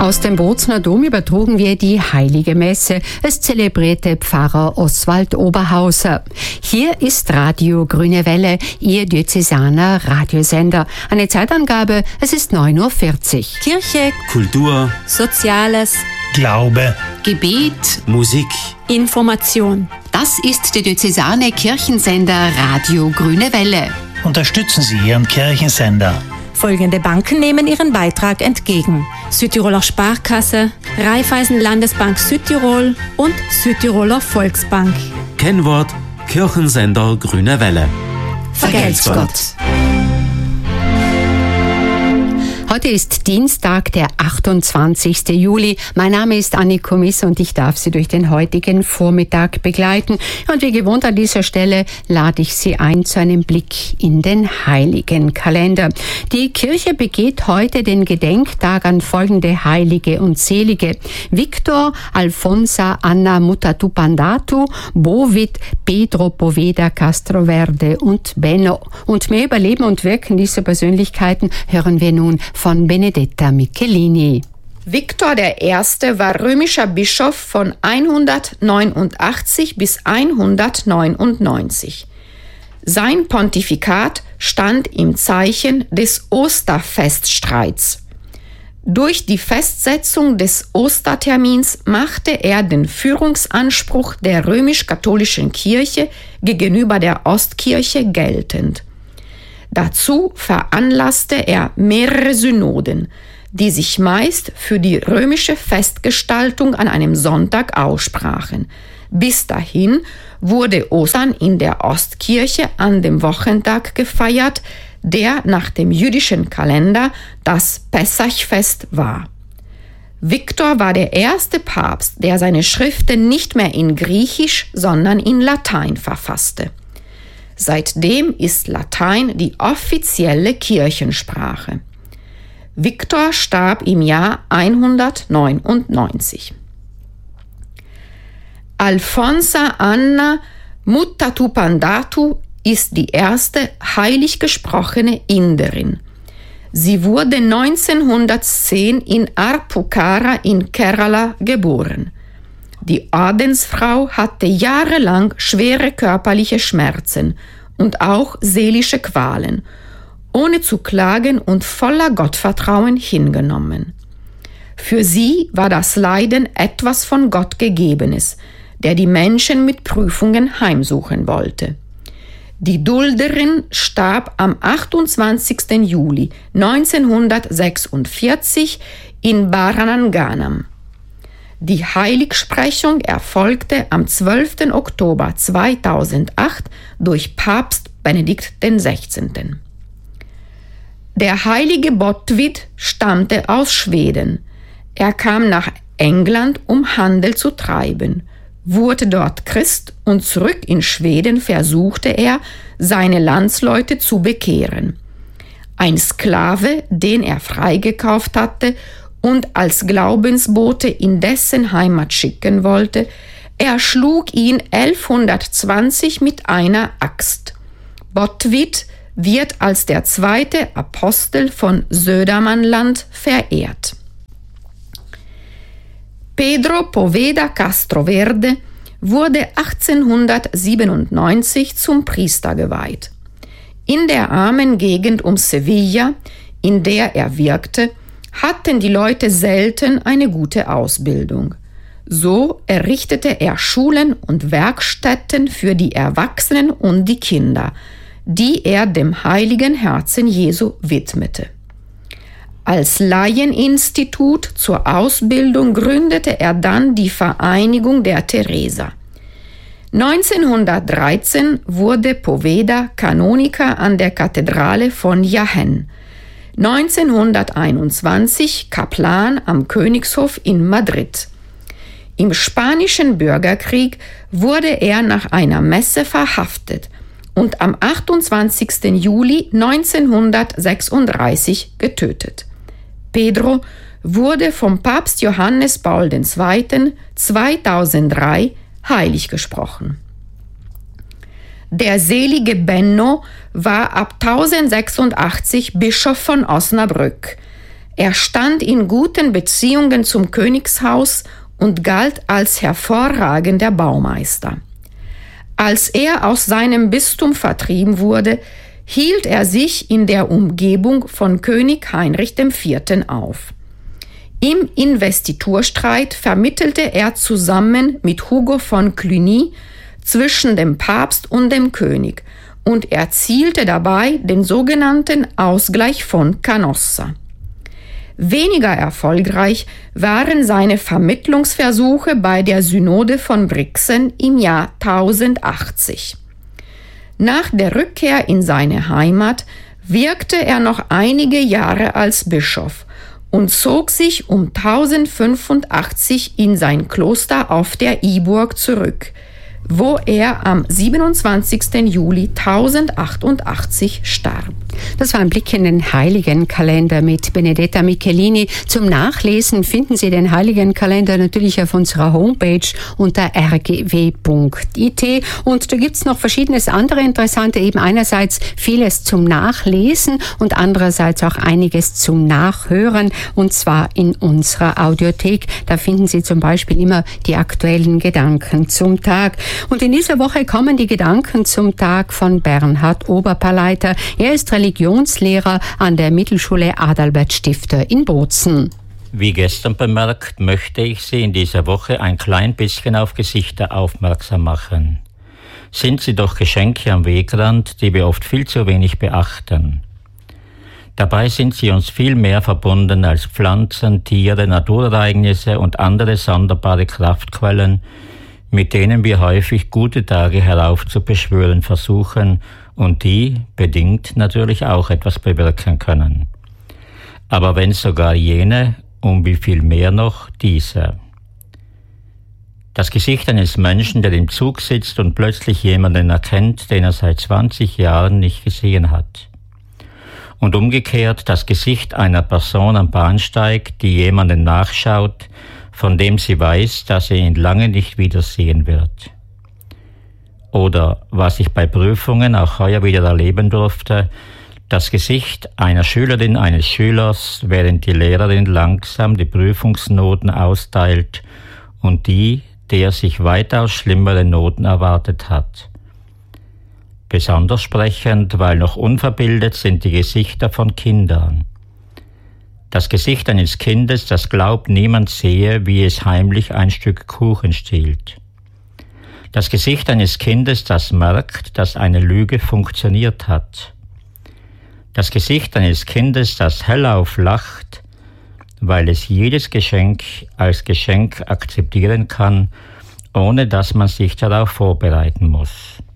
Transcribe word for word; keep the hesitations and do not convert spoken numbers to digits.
Aus dem Bozner Dom übertrugen wir die Heilige Messe. Es zelebrierte Pfarrer Oswald Oberhauser. Hier ist Radio Grüne Welle, Ihr diözesaner Radiosender. Eine Zeitangabe, es ist neun Uhr vierzig. Kirche, Kultur, Soziales, Glaube, Gebet, Musik, Information. Das ist der diözesane Kirchensender Radio Grüne Welle. unterstützen Sie Ihren Kirchensender. Folgende Banken nehmen ihren Beitrag entgegen: Südtiroler Sparkasse, Raiffeisen Landesbank Südtirol und Südtiroler Volksbank. Kennwort Kirchensender Grüne Welle. Vergelt's Gott. Heute ist Dienstag, der achtundzwanzigsten Juli. Mein Name ist Anniko Miss und ich darf Sie durch den heutigen Vormittag begleiten. Und wie gewohnt an dieser Stelle lade ich Sie ein zu einem Blick in den heiligen Kalender. Die Kirche begeht heute den Gedenktag an folgende Heilige und Selige: Victor, Alfonsa, Anna Mutatupandatu, Bovid, Pedro Poveda Castroverde und Benno. Und mehr über Leben und Wirken dieser Persönlichkeiten hören wir nun von Benedetta Michelini. Viktor der Erste war römischer Bischof von hundertneunundachtzig bis hundertneunundneunzig. Sein Pontifikat stand im Zeichen des Osterfeststreits. Durch die Festsetzung des Ostertermins machte er den Führungsanspruch der römisch-katholischen Kirche gegenüber der Ostkirche geltend. Dazu veranlasste er mehrere Synoden, die sich meist für die römische Festgestaltung an einem Sonntag aussprachen. Bis dahin wurde Ostern in der Ostkirche an dem Wochentag gefeiert, der nach dem jüdischen Kalender das Pessachfest war. Viktor war der erste Papst, der seine Schriften nicht mehr in Griechisch, sondern in Latein verfasste. Seitdem ist Latein die offizielle Kirchensprache. Viktor starb im Jahr hundertneunundneunzig. Alfonsa Anna Mutatupandatu ist die erste heilig gesprochene Inderin. Sie wurde neunzehnhundertzehn in Arpukara in Kerala geboren. Die Ordensfrau hatte jahrelang schwere körperliche Schmerzen und auch seelische Qualen, ohne zu klagen und voller Gottvertrauen hingenommen. Für sie war das Leiden etwas von Gott Gegebenes, der die Menschen mit Prüfungen heimsuchen wollte. Die Dulderin starb am achtundzwanzigsten Juli neunzehnhundertsechsundvierzig in Barananganam. Die Heiligsprechung erfolgte am zwölften Oktober zweitausendacht durch Papst Benedikt der Sechzehnte. Der heilige Botvid stammte aus Schweden. Er kam nach England, um Handel zu treiben, wurde dort Christ und zurück in Schweden versuchte er, seine Landsleute zu bekehren. Ein Sklave, den er freigekauft hatte und als Glaubensbote in dessen Heimat schicken wollte, erschlug ihn elfhundertzwanzig mit einer Axt. Botvid wird als der zweite Apostel von Södermanland verehrt. Pedro Poveda Castroverde wurde achtzehnhundertsiebenundneunzig zum Priester geweiht. In der armen Gegend um Sevilla, in der er wirkte, hatten die Leute selten eine gute Ausbildung. So errichtete er Schulen und Werkstätten für die Erwachsenen und die Kinder, die er dem heiligen Herzen Jesu widmete. Als Laieninstitut zur Ausbildung gründete er dann die Vereinigung der Thereser. neunzehnhundertdreizehn wurde Poveda Kanoniker an der Kathedrale von Jaén. neunzehnhunderteinundzwanzig Kaplan am Königshof in Madrid. Im Spanischen Bürgerkrieg wurde er nach einer Messe verhaftet und am achtundzwanzigsten Juli neunzehnhundertsechsunddreißig getötet. Pedro wurde vom Papst Johannes Paul der Zweite. zweitausenddrei heilig gesprochen. Der selige Benno war ab tausendsechsundachtzig Bischof von Osnabrück. Er stand in guten Beziehungen zum Königshaus und galt als hervorragender Baumeister. Als er aus seinem Bistum vertrieben wurde, hielt er sich in der Umgebung von König Heinrich der Vierte auf. Im Investiturstreit vermittelte er zusammen mit Hugo von Cluny zwischen dem Papst und dem König und erzielte dabei den sogenannten Ausgleich von Canossa. Weniger erfolgreich waren seine Vermittlungsversuche bei der Synode von Brixen im Jahr tausendachtzig. Nach der Rückkehr in seine Heimat wirkte er noch einige Jahre als Bischof und zog sich um tausendfünfundachtzig in sein Kloster auf der Iburg zurück, wo er am siebenundzwanzigsten Juli tausendachthundertachtzig starb. Das war ein Blick in den Heiligenkalender mit Benedetta Michelini. Zum Nachlesen finden Sie den Heiligenkalender natürlich auf unserer Homepage unter r g w punkt i t. Und da gibt's noch verschiedenes andere Interessante, eben einerseits vieles zum Nachlesen und andererseits auch einiges zum Nachhören, und zwar in unserer Audiothek. Da finden Sie zum Beispiel immer die aktuellen Gedanken zum Tag. Und in dieser Woche kommen die Gedanken zum Tag von Bernhard Oberpaleiter. Er ist Religionslehrer an der Mittelschule Adalbert Stifter in Bozen. Wie gestern bemerkt, möchte ich Sie in dieser Woche ein klein bisschen auf Gesichter aufmerksam machen. Sind sie doch Geschenke am Wegrand, die wir oft viel zu wenig beachten. Dabei sind sie uns viel mehr verbunden als Pflanzen, Tiere, Naturereignisse und andere sonderbare Kraftquellen, mit denen wir häufig gute Tage heraufzubeschwören versuchen und die bedingt natürlich auch etwas bewirken können. Aber wenn sogar jene, um wie viel mehr noch diese. Das Gesicht eines Menschen, der im Zug sitzt und plötzlich jemanden erkennt, den er seit zwanzig Jahren nicht gesehen hat. Und umgekehrt das Gesicht einer Person am Bahnsteig, die jemanden nachschaut, von dem sie weiß, dass sie ihn lange nicht wiedersehen wird. Oder, was ich bei Prüfungen auch heuer wieder erleben durfte, das Gesicht einer Schülerin, eines Schülers, während die Lehrerin langsam die Prüfungsnoten austeilt und die, der sich weitaus schlimmere Noten erwartet hat. Besonders sprechend, weil noch unverbildet sind die Gesichter von Kindern. Das Gesicht eines Kindes, das glaubt, niemand sehe, wie es heimlich ein Stück Kuchen stiehlt. Das Gesicht eines Kindes, das merkt, dass eine Lüge funktioniert hat. Das Gesicht eines Kindes, das hellauf lacht, weil es jedes Geschenk als Geschenk akzeptieren kann, ohne dass man sich darauf vorbereiten muss.